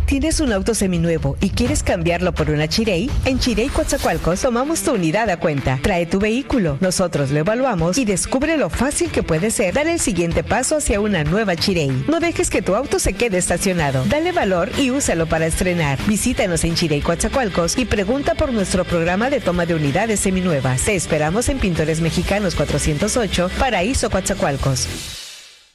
¿Tienes un auto seminuevo y quieres cambiarlo por una Chirey? En Chirey Coatzacoalcos tomamos tu unidad a cuenta. Trae tu vehículo, nosotros lo evaluamos y descubre lo fácil que puede ser dar el siguiente paso hacia una nueva Chirey. No dejes que tu auto se quede estacionado. Dale valor y úsalo para estrenar. Visítanos en Chirey Coatzacoalcos y pregunta por nuestro programa de toma de unidades seminuevas. Te esperamos en Pintores Mexicanos 408, Paraíso Coatzacoalcos.